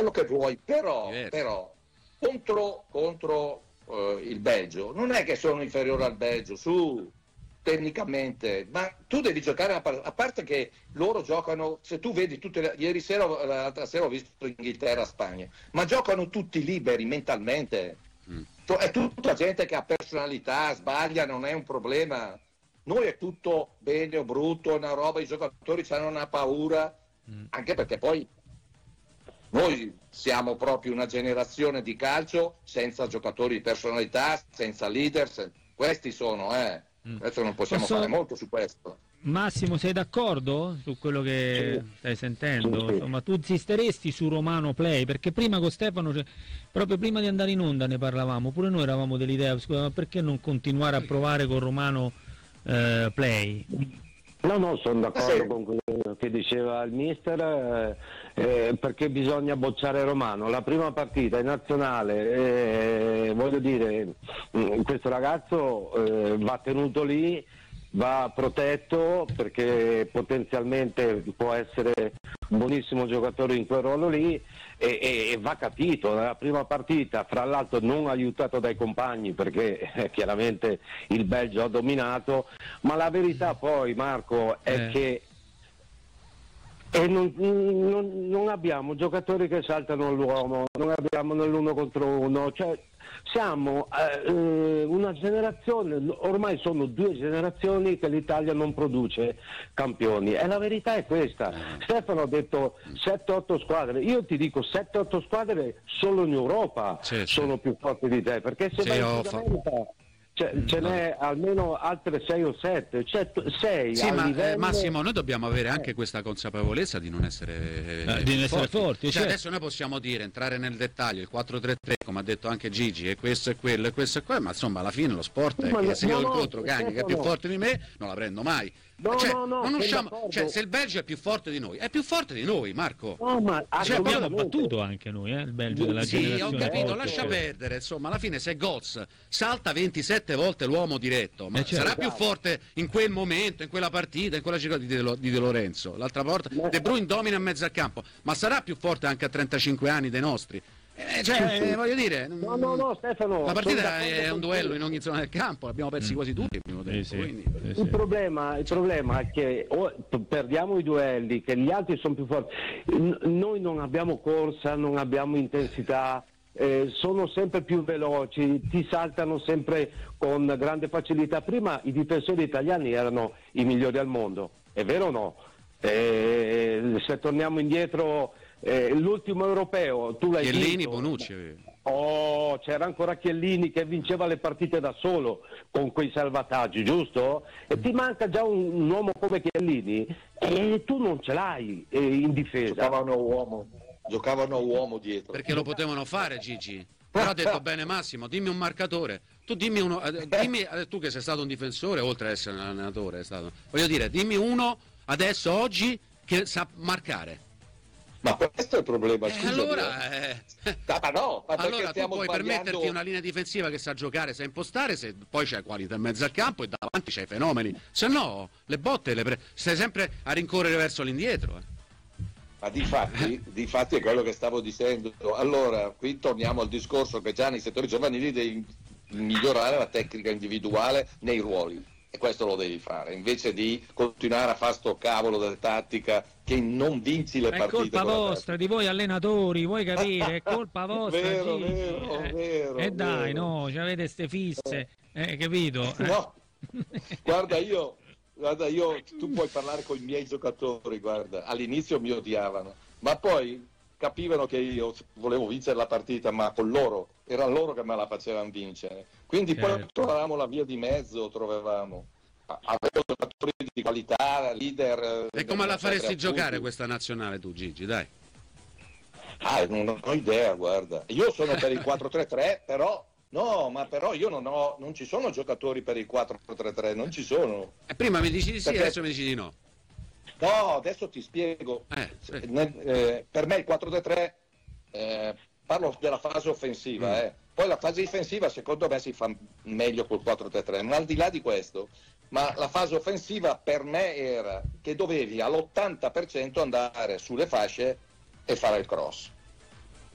quello che vuoi, però Diverso. contro il Belgio non è che sono inferiore al Belgio, tecnicamente, ma tu devi giocare a parte che loro giocano, se tu vedi ieri sera, l'altra sera ho visto Inghilterra-Spagna, ma giocano tutti liberi mentalmente. È tutta gente che ha personalità, sbaglia, non è un problema. Noi è tutto bene o brutto, una roba, i giocatori hanno una paura, anche perché poi noi siamo proprio una generazione di calcio senza giocatori di personalità, senza leader, questi sono, adesso non possiamo fare molto su questo. Massimo, sei d'accordo su quello che stai sentendo? Sì. Insomma, tu insisteresti su Romano Play? Perché prima con Stefano, proprio prima di andare in onda ne parlavamo, pure noi eravamo dell'idea, scusa, ma perché non continuare a provare con Romano Play? No, sono d'accordo con quello che diceva il mister, perché bisogna bocciare Romano. La prima partita in nazionale, voglio dire, questo ragazzo va tenuto lì, va protetto, perché potenzialmente può essere un buonissimo giocatore in quel ruolo lì, e va capito. La prima partita, fra l'altro non aiutato dai compagni, perché chiaramente il Belgio ha dominato, ma la verità poi, Marco, è che non abbiamo giocatori che saltano all'uomo, non abbiamo nell'uno contro uno, cioè siamo una generazione, ormai sono 2 generazioni che l'Italia non produce campioni, e la verità è questa. Stefano ha detto 7-8 squadre, io ti dico 7-8 squadre solo in Europa sono più forti di te, perché se vai in Sud America ce n'è almeno altre 6 o 7, cioè 6. Sì, ma livello... Massimo, noi dobbiamo avere anche questa consapevolezza di non essere forti. Cioè, adesso noi possiamo dire, entrare nel dettaglio, il 4-3-3, come ha detto anche Gigi, e questo e quello e questo e quello, ma insomma alla fine lo sport è che se io incontro Cagni che è più forte di me, non la prendo mai. Non usciamo, se il Belgio è più forte di noi, è più forte di noi, Marco. Abbiamo battuto anche noi, il Belgio della generazione. Sì, ho capito, lascia perdere, insomma, alla fine se Götze salta 27 volte l'uomo diretto, ma sarà più forte in quel momento, in quella partita, in quella giocata di De Lorenzo. L'altra volta De Bruyne domina in mezzo al campo, ma sarà più forte anche a 35 anni dei nostri. Voglio dire, no, Stefano, la partita è un duello in ogni zona del campo, l'abbiamo persi quasi tutti il primo tempo. Il problema è che perdiamo i duelli, che gli altri sono più forti. Noi non abbiamo corsa, non abbiamo intensità, sono sempre più veloci, ti saltano sempre con grande facilità. Prima i difensori italiani erano i migliori al mondo, è vero o no? Se torniamo indietro, l'ultimo europeo, tu l'hai Chiellini, visto? Bonucci. C'era ancora Chiellini che vinceva le partite da solo con quei salvataggi, giusto? E ti manca già un uomo come Chiellini e tu non ce l'hai in difesa. Giocavano uomo dietro. Perché lo potevano fare, Gigi. Però ha detto bene Massimo, dimmi un marcatore. Tu dimmi uno, tu che sei stato un difensore, oltre ad essere un allenatore, voglio dire, dimmi uno adesso, oggi, che sa marcare. Ma questo è il problema, scusa. Allora tu puoi permetterti una linea difensiva che sa giocare, sa impostare, se poi c'è qualità in mezzo al campo e davanti c'hai fenomeni. Se no, le botte stai sempre a rincorrere verso l'indietro. Ma difatti è quello che stavo dicendo. Allora, qui torniamo al discorso che già nei settori giovanili devi migliorare la tecnica individuale nei ruoli. E questo lo devi fare, invece di continuare a fare sto cavolo della tattica che non vinci le partite. È colpa vostra, di voi allenatori, vuoi capire? È colpa vostra. Vero. E dai, no, ci avete ste fisse, capito? No, guarda io, tu puoi parlare con i miei giocatori, guarda, all'inizio mi odiavano, ma poi capivano che io volevo vincere la partita, ma con loro, erano loro che me la facevano vincere. Quindi poi trovavamo la via di mezzo, avevo giocatori di qualità, leader. E come la faresti giocare questa nazionale tu, Gigi, dai? Non ho idea, guarda. Io sono per il 4-3-3, però io non ci sono giocatori per il 4-3-3, non ci sono. Prima mi dici di sì, adesso mi dici di no. No, adesso ti spiego. Per me il 4-3-3, parlo della fase offensiva, poi la fase difensiva secondo me si fa meglio col 4-3-3, ma al di là di questo, ma la fase offensiva per me era che dovevi all'80% andare sulle fasce e fare il cross.